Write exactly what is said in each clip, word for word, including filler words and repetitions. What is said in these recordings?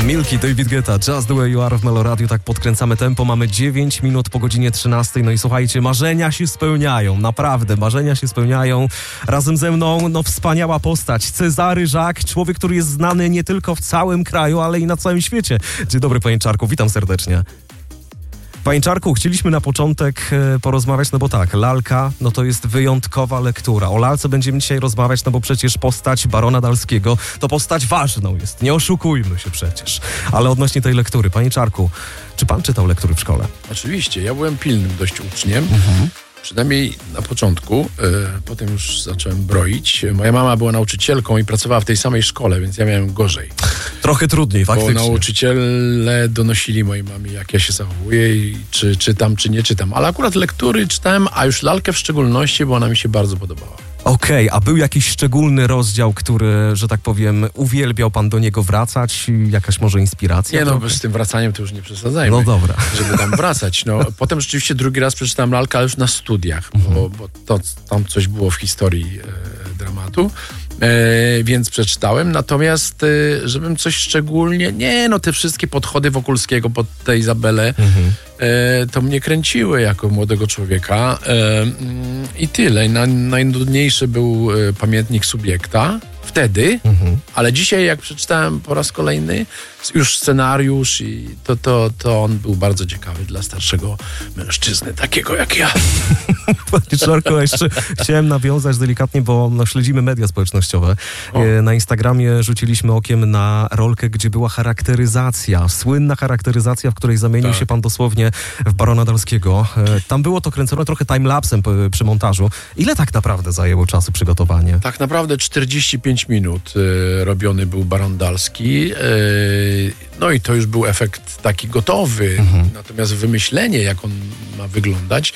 Milky, David Guetta, Just the way you are w Melo Radio. Tak podkręcamy tempo, mamy dziewięć minut po godzinie trzynastej. No i słuchajcie, marzenia się spełniają, naprawdę, marzenia się spełniają. Razem ze mną, no wspaniała postać, Cezary Żak, człowiek, który jest znany nie tylko w całym kraju, ale i na całym świecie. Dzień dobry, panie Czarku, witam serdecznie. Panie Czarku, chcieliśmy na początek e, porozmawiać, no bo tak, lalka, no to jest wyjątkowa lektura. O lalce będziemy dzisiaj rozmawiać, no bo przecież postać barona Dalskiego to postać ważną jest, nie oszukujmy się przecież. Ale odnośnie tej lektury, panie Czarku, czy pan czytał lektury w szkole? Oczywiście, ja byłem pilnym dość uczniem. Mhm. Przynajmniej na początku, y, potem już zacząłem broić. Moja mama była nauczycielką i pracowała w tej samej szkole, więc ja miałem gorzej. Trochę trudniej, faktycznie. Bo nauczyciele donosili mojej mamie, jak ja się zachowuję i czy czytam, czy nie czytam. Ale akurat lektury czytałem, a już lalkę w szczególności, bo ona mi się bardzo podobała. Okej, okay, a był jakiś szczególny rozdział, który, że tak powiem, uwielbiał pan do niego wracać? Jakaś może inspiracja? Nie, no trochę? Z tym wracaniem to już nie przesadzajmy. No dobra. Żeby tam wracać. No, potem rzeczywiście drugi raz przeczytałem lalkę, ale już na studiach, mhm. bo, bo to, tam coś było w historii e, dramatu. E, więc przeczytałem, natomiast e, żebym coś szczególnie, nie no te wszystkie podchody Wokulskiego pod tę Izabelę mhm. e, to mnie kręciły jako młodego człowieka e, mm, i tyle. Na, najnudniejszy był e, pamiętnik Subiekta wtedy, mhm. ale dzisiaj jak przeczytałem po raz kolejny już scenariusz i to, to, to on był bardzo ciekawy dla starszego mężczyzny, takiego jak ja. Panie Czarku, jeszcze chciałem nawiązać delikatnie, bo no, śledzimy media społecznościowe. E, na Instagramie rzuciliśmy okiem na rolkę, gdzie była charakteryzacja, słynna charakteryzacja, w której zamienił tak. się pan dosłownie w barona Dalskiego. E, tam było to kręcone trochę timelapsem p- przy montażu. Ile tak naprawdę zajęło czasu przygotowanie? Tak naprawdę czterdzieści pięć minut y, robiony był baron Dalski. Y, no i to już był efekt taki gotowy. Mhm. Natomiast wymyślenie, jak on ma wyglądać,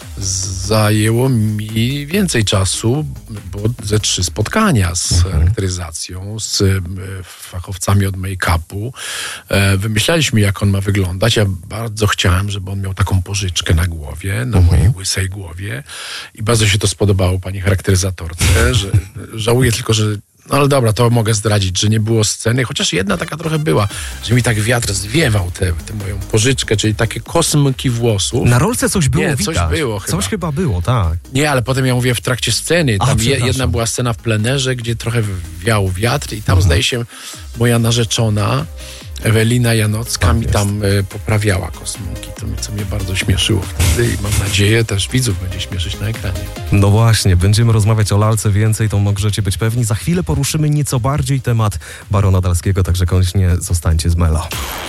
zajęło mi więcej czasu, bo ze trzy spotkania z mhm. charakteryzacją, z e, fachowcami od make-upu. E, wymyślaliśmy, jak on ma wyglądać. Ja bardzo chciałem, żeby on miał taką pożyczkę na głowie, na mhm. mojej łysej głowie. I bardzo się to spodobało pani charakteryzatorce. Że, żałuję tylko, że no ale dobra, to mogę zdradzić, że nie było sceny, chociaż jedna taka trochę była, że mi tak wiatr zwiewał tę moją pożyczkę, czyli takie kosmyki włosów. Na rolce coś było, Nie, widać. coś było chyba. Coś chyba było, tak. Nie, ale potem ja mówię w trakcie sceny, tam A, je, jedna była scena w plenerze, gdzie trochę wiał wiatr i tam mhm. zdaje się moja narzeczona Ewelina Janocka tak mi tam y, poprawiała kosmyki, to mnie, co mnie bardzo śmieszyło wtedy i mam nadzieję też widzów będzie śmieszyć na ekranie. No właśnie, będziemy rozmawiać o lalce więcej, to możecie być pewni. Za chwilę poruszymy nieco bardziej temat barona Dalskiego, także koniecznie zostańcie z Melo.